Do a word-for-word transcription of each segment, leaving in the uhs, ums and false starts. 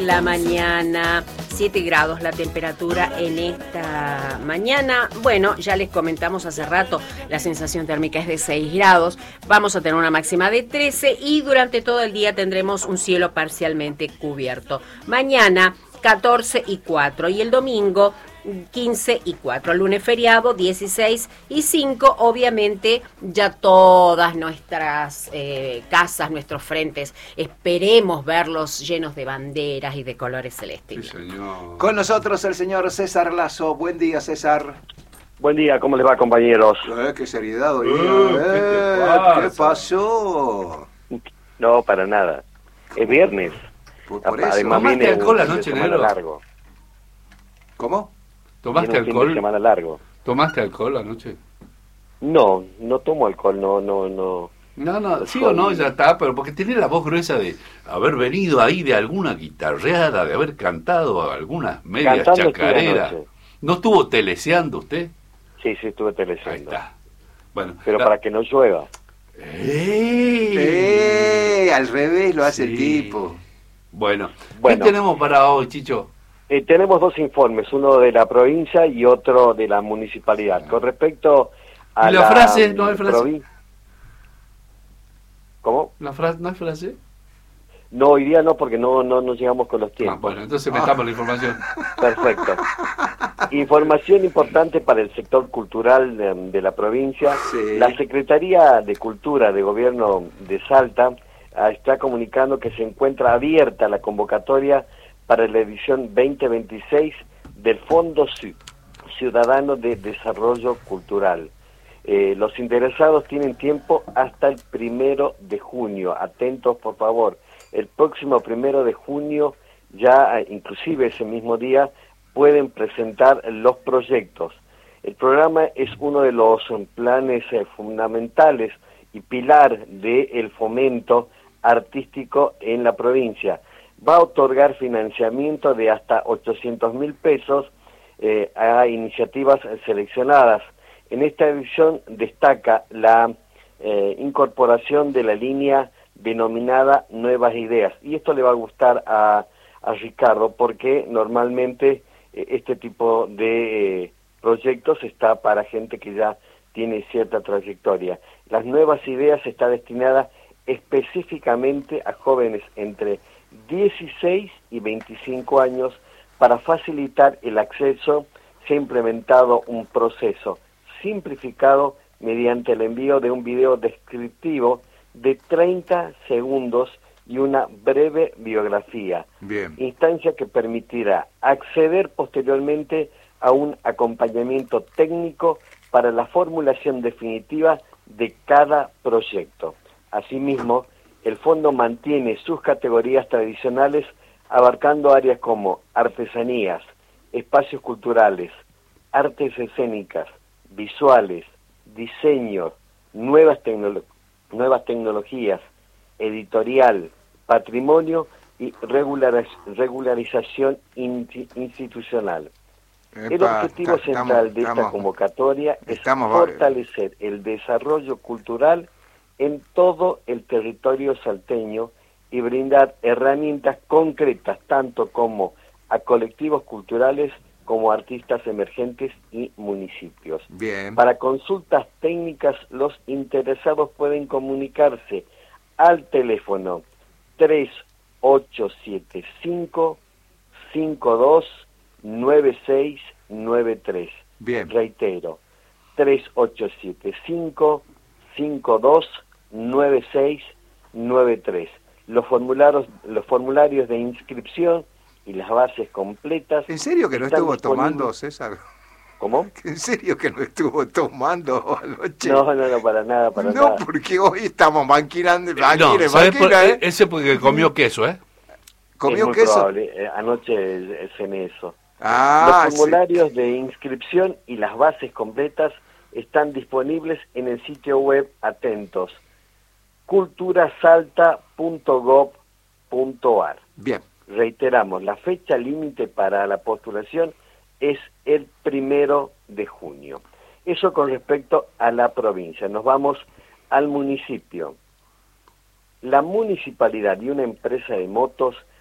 La mañana, siete grados la temperatura en esta mañana. Bueno, ya les comentamos hace rato, la sensación térmica es de seis grados. Vamos a tener una máxima de trece y durante todo el día tendremos un cielo parcialmente cubierto. Mañana catorce y cuatro y el domingo quince y cuatro, el lunes feriado dieciséis y cinco, obviamente ya todas nuestras eh, casas, nuestros frentes, esperemos verlos llenos de banderas y de colores celestes. Sí, señor. Con nosotros el señor César Lazo. Buen día, César. Buen día, ¿cómo les va, compañeros? Eh, qué seriedad hoy día. Uh, ¿qué eh, te pasa? ¿Qué pasó? No, para nada. Es viernes. Por, por eso. Además, ¿Tomaste viene alcohol un fin anoche, de semana negro? largo. ¿Cómo? ¿Tomaste Viene un fin de alcohol? semana largo. ¿Tomaste alcohol anoche? No, no tomo alcohol, no, no, no. No, no, sí o no, ya está, pero porque tiene la voz gruesa de haber venido ahí de alguna guitarreada, de haber cantado algunas medias Cantando estuve chacareras. anoche. ¿No estuvo teleseando usted? Sí, sí, estuve Ahí teleseando. está. Bueno, Pero la- para que no llueva. ¡Ey! Eh, al revés lo hace Sí. el tipo. Bueno, Bueno. ¿qué tenemos para hoy, Chicho? Eh, tenemos dos informes, uno de la provincia y otro de la municipalidad. Con respecto a ¿Y la frase? ¿No hay frase? provin- ¿Cómo? ¿La frase, ¿No hay frase? No, hoy día no, porque no, no, no llegamos con los Ah, tiempos. bueno, entonces metamos la información. Perfecto. Información importante para el sector cultural de, de la provincia. Sí. La Secretaría de Cultura de Gobierno de Salta ah, está comunicando que se encuentra abierta la convocatoria para la edición veinte veintiséis del Fondo Ci- Ciudadano de Desarrollo Cultural. Eh, los interesados tienen tiempo hasta el primero de junio. Atentos, por favor. El próximo primero de junio, ya inclusive ese mismo día, pueden presentar los proyectos. El programa es uno de los planes eh, fundamentales y pilar del fomento artístico en la provincia. Va a otorgar financiamiento de hasta ochocientos mil pesos eh, a iniciativas seleccionadas. En esta edición destaca la eh, incorporación de la línea denominada Nuevas Ideas. Y esto le va a gustar a, a Ricardo porque normalmente eh, este tipo de eh, proyectos está para gente que ya tiene cierta trayectoria. Las Nuevas Ideas está destinada específicamente a jóvenes entre dieciséis y veinticinco años para facilitar el acceso. Se ha implementado un proceso simplificado mediante el envío de un video descriptivo de treinta segundos y una breve biografía. Bien. Instancia que permitirá acceder posteriormente a un acompañamiento técnico para la formulación definitiva de cada proyecto. Asimismo, el fondo mantiene sus categorías tradicionales abarcando áreas como artesanías, espacios culturales, artes escénicas, visuales, diseño, nuevas, tecnolo- nuevas tecnologías, editorial, patrimonio y regular- regularización in- institucional. El Epa, objetivo está- central estamos- de esta estamos- convocatoria es estamos- fortalecer el desarrollo cultural en todo el territorio salteño y brindar herramientas concretas tanto como a colectivos culturales como artistas emergentes y municipios. Bien. Para consultas técnicas, los interesados pueden comunicarse al teléfono tres ocho siete cinco, cinco dos nueve seis nueve tres. Bien. Reitero, tres ocho siete cinco, cinco dos nueve seis nueve tres. Los formularios, los formularios de inscripción y las bases completas. ¿En serio que no están estuvo disponibles- tomando, César? ¿Cómo? ¿En serio que no estuvo tomando anoche? No, no, no, para nada, para No, nada. porque hoy estamos manquilando, No, manquile, ¿sabes por- manquila, ¿eh? Ese porque comió queso, ¿eh? Es ¿Comió muy queso? probable, eh, anoche cené eso. Ah, Los sí. formularios de inscripción y las bases completas están disponibles en el sitio web, atentos, culturasalta punto gob punto ar. Bien. Reiteramos, la fecha límite para la postulación es el primero de junio. Eso con respecto a la provincia. Nos vamos al municipio. La municipalidad y una empresa de motos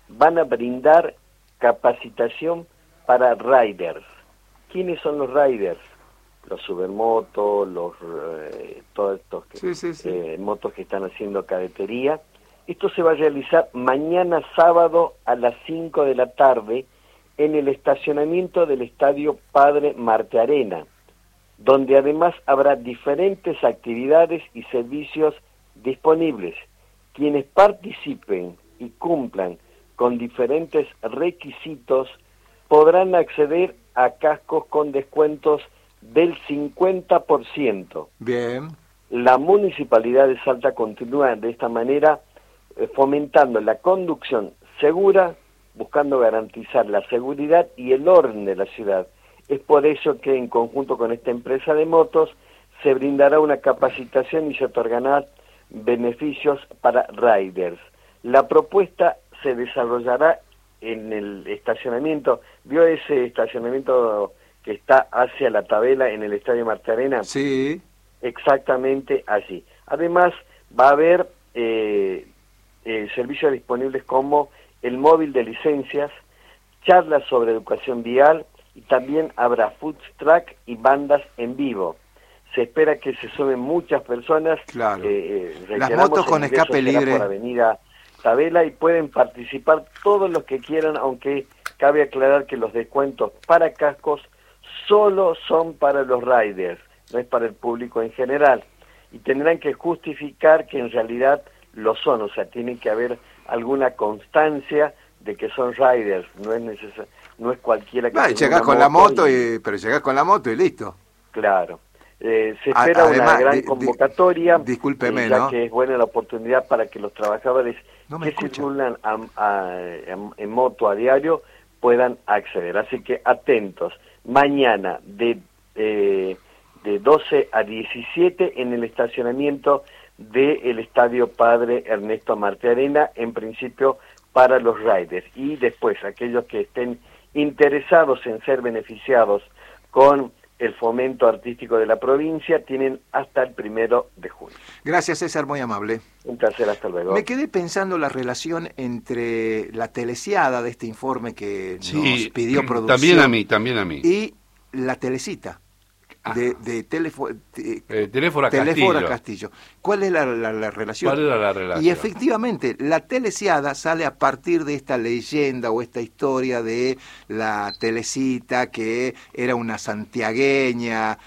van a brindar capacitación para riders. ¿Quiénes son los riders? Los supermotos, los eh, todos estos que, Sí, sí, sí. eh, motos que están haciendo cadetería. Esto se va a realizar mañana sábado a las cinco de la tarde en el estacionamiento del Estadio Padre Martearena, donde además habrá diferentes actividades y servicios disponibles. Quienes participen y cumplan con diferentes requisitos podrán acceder a cascos con descuentos del cincuenta por ciento. Bien. La Municipalidad de Salta continúa de esta manera eh, fomentando la conducción segura, buscando garantizar la seguridad y el orden de la ciudad. Es por eso que en conjunto con esta empresa de motos se brindará una capacitación y se otorgarán beneficios para riders. La propuesta se desarrollará en el estacionamiento. ¿Vio ese estacionamiento que está hacia la tabela en el Estadio Martearena? Sí. Exactamente allí. Además, va a haber eh, eh, servicios disponibles como el móvil de licencias, charlas sobre educación vial, y también habrá food truck y bandas en vivo. Se espera que se sumen muchas personas. Claro. Eh, eh, Las motos con el ingreso escape será libre. por Avenida Tabela y pueden participar todos los que quieran, aunque cabe aclarar que los descuentos para cascos solo son para los riders, no es para el público en general. Y tendrán que justificar que en realidad lo son, o sea, tiene que haber alguna constancia de que son riders, no es necesario, no es cualquiera que No, y tenga llegás una con la moto, y... y, pero llegás con la moto y listo. Claro. Eh, se A- espera además, una gran di- di- convocatoria, discúlpeme, eh, ya ¿no? que es buena la oportunidad para que los trabajadores No me que escucha. circulan a- a- en, en moto a diario puedan acceder. Así que atentos. Mañana de, eh, de doce a diecisiete en el estacionamiento del Estadio Padre Ernesto Martearena, en principio para los riders. Y después aquellos que estén interesados en ser beneficiados con el fomento artístico de la provincia tienen hasta el primero de junio. Gracias, César, muy amable. Un placer, hasta luego. Me quedé pensando la relación entre la telesiada de este informe que nos pidió producción. También a mí, también a mí. Y la telecita de, de, telefo, de Eh, Teléfora Telefora Castillo. Castillo. ¿Cuál es la, la, la relación? ¿Cuál era la relación? Y efectivamente, la telesiada sale a partir de esta leyenda o esta historia de la telecita que era una santiagueña,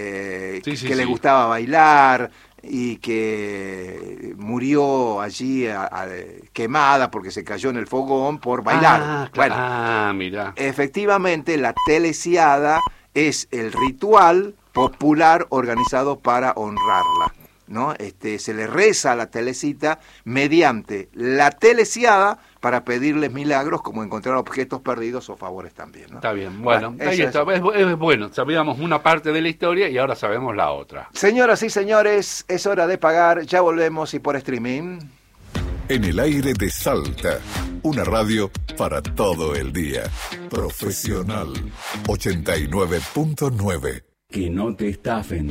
eh, Sí, sí, que le sí. gustaba bailar y que murió allí a- a- quemada porque se cayó en el fogón por bailar. Ah, Bueno, ah, mirá. efectivamente, la telesiada es el ritual popular organizado para honrarla, ¿no? Este, se le reza a la telecita mediante la telesiada para pedirles milagros como encontrar objetos perdidos o favores también, ¿no? Está bien, bueno, Bueno, ahí eso está. Es, bu- es bueno, sabíamos una parte de la historia y ahora sabemos la otra. Señoras y señores, es hora de pagar, ya volvemos y por streaming. En el aire de Salta, una radio para todo el día. Profesional ochenta y nueve punto nueve. Que no te estafen.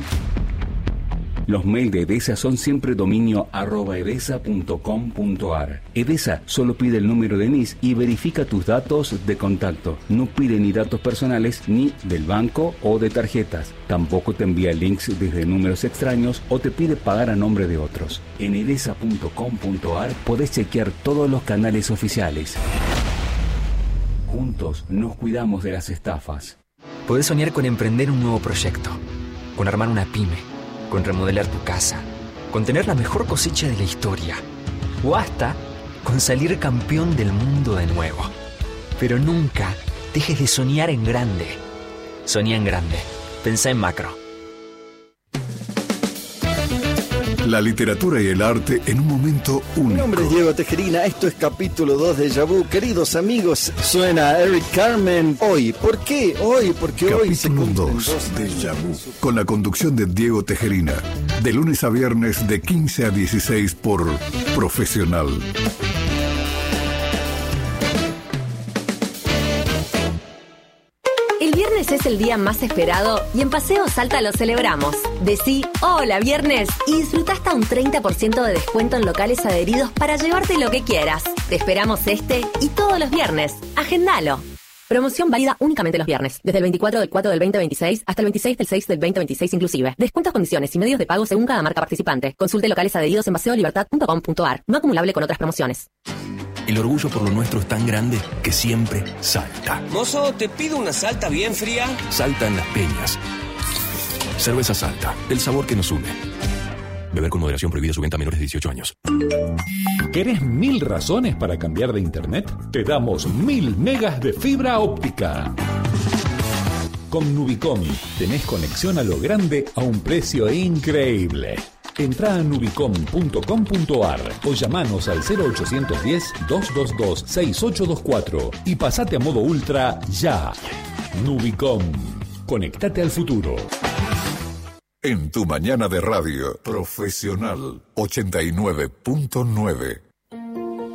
Los mails de Edesa son siempre dominio arroba edesa punto com punto ar. Edesa solo pide el número de N I S y verifica tus datos de contacto. No pide ni datos personales ni del banco o de tarjetas. Tampoco te envía links desde números extraños o te pide pagar a nombre de otros. En edesa punto com punto ar podés chequear todos los canales oficiales. Juntos nos cuidamos de las estafas. Podés soñar con emprender un nuevo proyecto, con armar una pyme, con remodelar tu casa, con tener la mejor cosecha de la historia, o hasta con salir campeón del mundo de nuevo. Pero nunca dejes de soñar en grande. Soñá en grande. Pensá en macro. La literatura y el arte en un momento único. Mi nombre es Diego Tejerina, esto es capítulo dos de Déjà Vu. Queridos amigos, suena Eric Carmen. Hoy, ¿por qué? Hoy, porque hoy se Capítulo cumplen dos dos de años. Déjà Vu, con la conducción de Diego Tejerina, de lunes a viernes de quince a dieciséis por Profesional. El viernes viernes es el día más esperado y en Paseo Salta lo celebramos. Decí hola viernes y disfruta hasta un treinta por ciento de descuento en locales adheridos para llevarte lo que quieras. Te esperamos este y todos los viernes. Agendalo. Promoción válida únicamente los viernes, desde el veinticuatro del cuatro del veinte veintiséis hasta el veintiséis del seis del veinte veintiséis inclusive. Descuentos, condiciones y medios de pago según cada marca participante. Consulte locales adheridos en paseo libertad punto com punto a r. No acumulable con otras promociones. El orgullo por lo nuestro es tan grande que siempre salta. Mozo, te pido una Salta bien fría. Salta en Las Peñas. Cerveza Salta, el sabor que nos une. Beber con moderación, prohibida su venta a menores de dieciocho años. ¿Querés mil razones para cambiar de internet? Te damos mil megas de fibra óptica. Con Nubicom tenés conexión a lo grande a un precio increíble. Entrá a nubicom punto com punto a r o llamanos al cero ochocientos diez, doscientos veintidós, sesenta y ocho veinticuatro y pasate a modo ultra ya. Nubicom. Conectate al futuro. En tu mañana de radio, Profesional ochenta y nueve punto nueve.